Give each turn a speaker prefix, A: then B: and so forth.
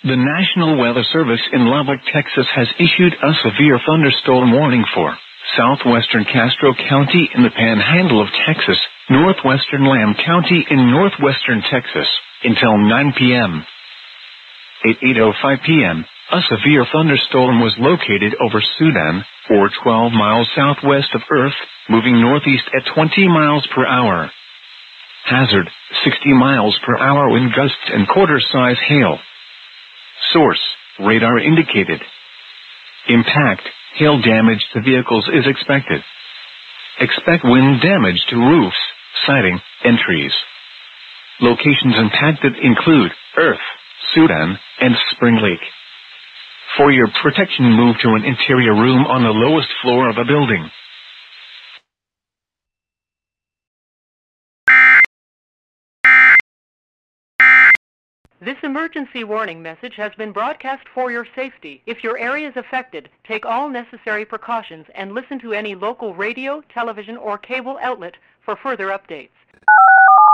A: The National Weather Service in Lubbock, Texas has issued a severe thunderstorm warning for southwestern Castro County in the Panhandle of Texas, northwestern Lamb County in northwestern Texas, until 9 p.m. At 8:05 p.m., a severe thunderstorm was located over Sudan, or 12 miles southwest of Earth, moving northeast at 20 miles per hour. Hazard, 60 miles per hour wind gusts and quarter-size hail. Source, radar indicated. Impact, hail damage to vehicles is expected. Expect wind damage to roofs, siding, and trees. Locations impacted include Earth, Sudan, and Spring Lake. For your protection, move to an interior room on the lowest floor of a building.
B: This emergency warning message has been broadcast for your safety. If your area is affected, take all necessary precautions and listen to any local radio, television, or cable outlet for further updates.